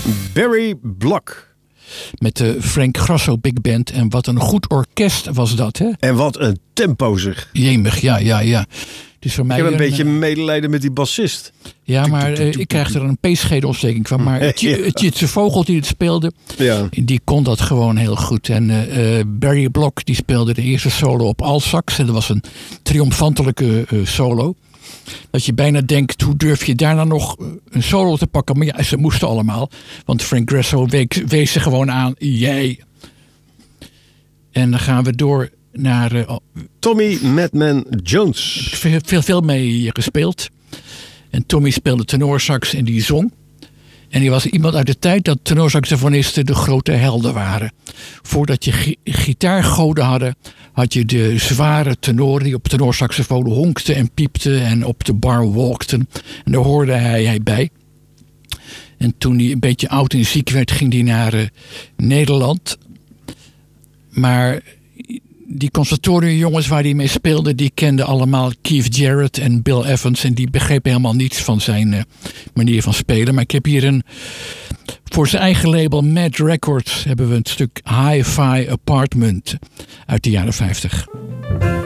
Barry Block. Met de Frank Grasso Big Band. En wat een goed orkest was dat, hè? En wat een tempo, zeg. Jemig, ja. Dus voor mij ik heb een beetje medelijden met die bassist. Ja, maar ik krijg er een peeschedelontsteking van. Maar Tjitse Vogel die het speelde, die kon dat gewoon heel goed. En Barry Block die speelde de eerste solo op altsax. En dat was een triomfantelijke solo. Dat je bijna denkt, hoe durf je daarna nog een solo te pakken? Maar ja, ze moesten allemaal. Want Frank Grasso wees ze gewoon aan. Jij. En dan gaan we door naar Tommy Madman Jones. Ik heb veel mee gespeeld. En Tommy speelde tenorsax en die zong. En die was iemand uit de tijd dat tenorsaxofonisten de grote helden waren. Voordat je gitaargoden hadden, had je de zware tenoren die op tenorsaxofoon honkten en piepten en op de bar walkten. En daar hoorde hij bij. En toen hij een beetje oud en ziek werd, ging hij naar Nederland. Maar die conservatoriumjongens waar hij mee speelde, die kenden allemaal Keith Jarrett en Bill Evans. En die begrepen helemaal niets van zijn manier van spelen. Maar ik heb hier voor zijn eigen label Mad Records hebben we een stuk Hi-Fi Apartment uit de jaren 50.